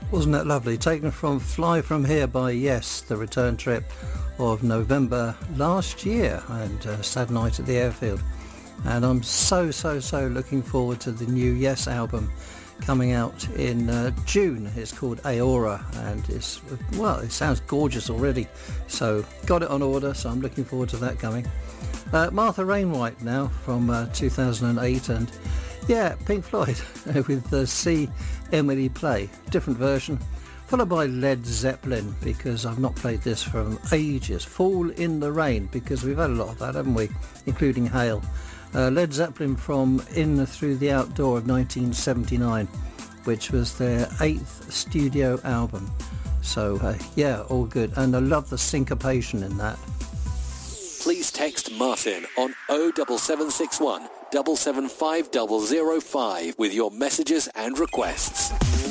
Wasn't that lovely? Taken from Fly From Here by Yes, the return trip of November last year, and Sad Night at the Airfield. And I'm so looking forward to the new Yes album coming out in June. It's called Aora, and it sounds gorgeous already. So got it on order, so I'm looking forward to that coming. Martha Wainwright now from 2008, and yeah, Pink Floyd with See Emily Play, different version, followed by Led Zeppelin, because I've not played this from ages. Fall in the Rain, because we've had a lot of that, haven't we, including Hail. Led Zeppelin from In Through the Outdoor of 1979, which was their 8th studio album. So yeah, all good, and I love the syncopation in that. Please text Martin on 07761 775 005 with your messages and requests.